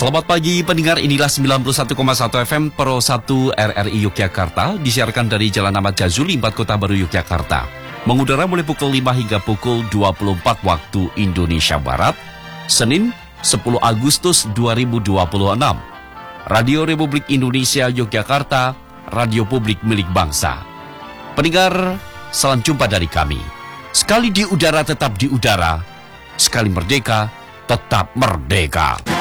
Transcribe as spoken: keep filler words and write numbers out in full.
Selamat pagi pendengar, inilah sembilan puluh satu koma satu F M Pro satu R R I Yogyakarta, disiarkan dari Jalan Ahmad Ghazali empat Kota Baru Yogyakarta. Mengudara mulai pukul lima hingga pukul dua puluh empat waktu Indonesia Barat, Senin sepuluh Agustus dua ribu dua puluh enam. Radio Republik Indonesia Yogyakarta, radio publik milik bangsa. Pendengar, salam jumpa dari kami. Sekali di udara tetap di udara, sekali merdeka tetap merdeka.